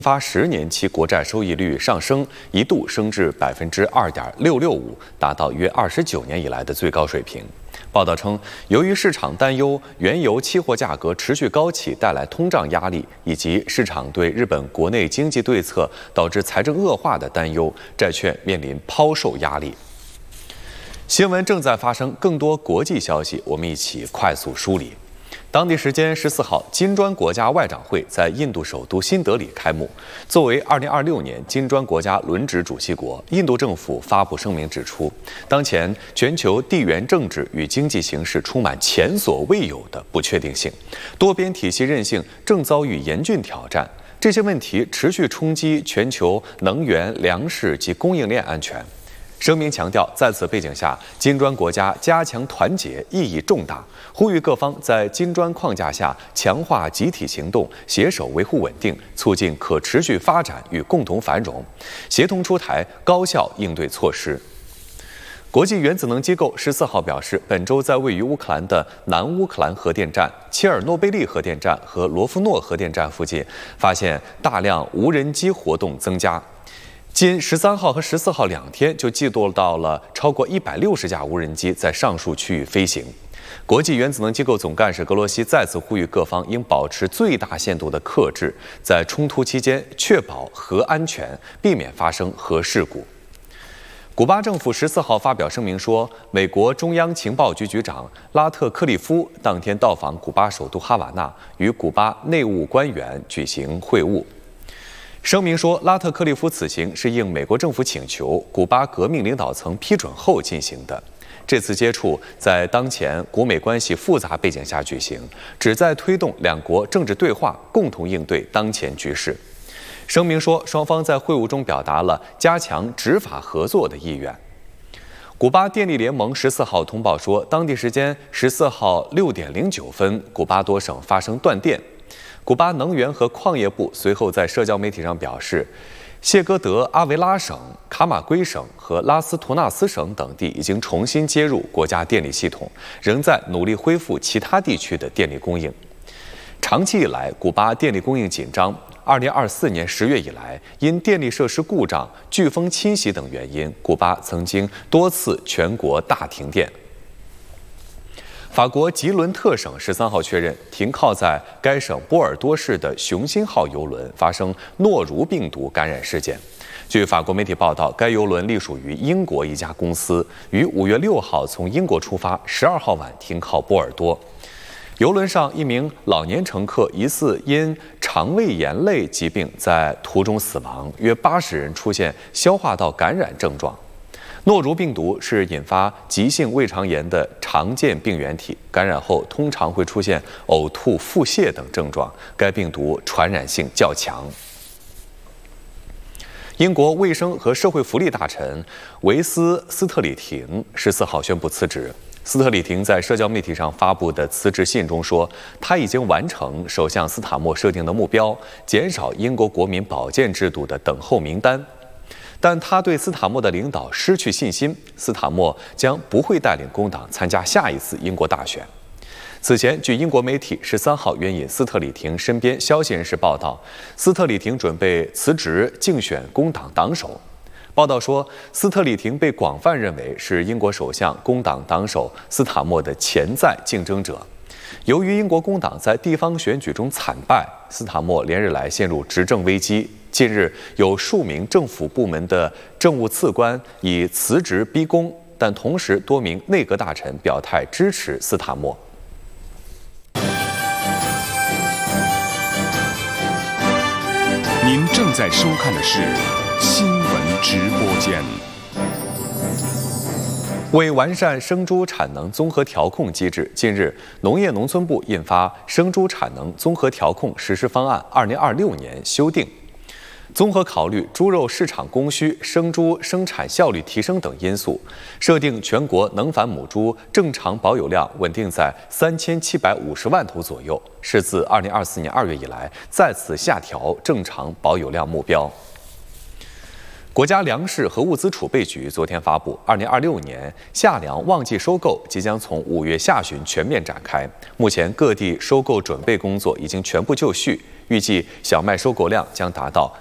发10年期国债收益率上升，一度升至2.665%，达到约29年以来的最高水平。报道称，由于市场担忧原油期货价格持续高企带来通胀压力，以及市场对日本国内经济对策导致财政恶化的担忧，债券面临抛售压力。新闻正在发生，更多国际消息，我们一起快速梳理。当地时间14号，金砖国家外长会在印度首都新德里开幕。作为2026年金砖国家轮值主席国，印度政府发布声明指出，当前全球地缘政治与经济形势充满前所未有的不确定性，多边体系韧性正遭遇严峻挑战。这些问题持续冲击全球能源、粮食及供应链安全。声明强调，在此背景下，金砖国家加强团结意义重大，呼吁各方在金砖框架下强化集体行动，携手维护稳定，促进可持续发展与共同繁荣，协同出台高效应对措施。国际原子能机构14号表示，本周在位于乌克兰的南乌克兰核电站、切尔诺贝利核电站和罗夫诺核电站附近，发现大量无人机活动增加。仅13号和14号2天就记录到了超过160架无人机在上述区域飞行。国际原子能机构总干事格罗西再次呼吁各方应保持最大限度的克制，在冲突期间确保核安全，避免发生核事故。古巴政府14号发表声明说，美国中央情报局局长拉特克利夫当天到访古巴首都哈瓦那，与古巴内务官员举行会晤。声明说，拉特克利夫此行是应美国政府请求，古巴革命领导层批准后进行的。这次接触在当前古美关系复杂背景下举行，旨在推动两国政治对话，共同应对当前局势。声明说，双方在会晤中表达了加强执法合作的意愿。古巴电力联盟14号通报说，当地时间14号6点09分，古巴多省发生断电。古巴能源和矿业部随后在社交媒体上表示，谢戈德阿维拉省、卡马圭省和拉斯图纳斯省等地已经重新接入国家电力系统，仍在努力恢复其他地区的电力供应。长期以来，古巴电力供应紧张。2024年10月以来，因电力设施故障、飓风侵袭等原因，古巴曾经多次全国大停电。法国吉伦特省13号确认，停靠在该省波尔多市的雄心号邮轮发生诺如病毒感染事件。据法国媒体报道，该邮轮隶属于英国一家公司，于5月6号从英国出发，12号晚停靠波尔多。邮轮上一名老年乘客疑似因肠胃炎类疾病在途中死亡，约80人出现消化道感染症状。诺如病毒是引发急性胃肠炎的常见病原体，感染后通常会出现呕吐、腹泻等症状。该病毒传染性较强。英国卫生和社会福利大臣维斯斯特里廷14号宣布辞职。斯特里廷在社交媒体上发布的辞职信中说，他已经完成首相斯塔默设定的目标，减少英国国民保健制度的等候名单。但他对斯塔默的领导失去信心，斯塔默将不会带领工党参加下一次英国大选。此前，据英国媒体13号援引斯特里廷身边消息人士报道，斯特里廷准备辞职竞选工党党首。报道说，斯特里廷被广泛认为是英国首相工党党首斯塔默的潜在竞争者。由于英国工党在地方选举中惨败，斯塔默连日来陷入执政危机。近日，有数名政府部门的政务次官以辞职逼宫，但同时多名内阁大臣表态支持斯塔默。 您正在收看的是新闻直播间。 为完善生猪产能综合调控机制，近日，农业农村部印发《生猪产能综合调控实施方案（2026年）》修订，综合考虑猪肉市场供需、生猪生产效率提升等因素，设定全国能繁母猪正常保有量稳定在3750万头左右，是自2024年2月以来再次下调正常保有量目标。 国家粮食和物资储备局昨天发布，2026年夏粮旺季收购即将从5月下旬全面展开。目前各地收购准备工作已经全部就绪，预计小麦收购量将达到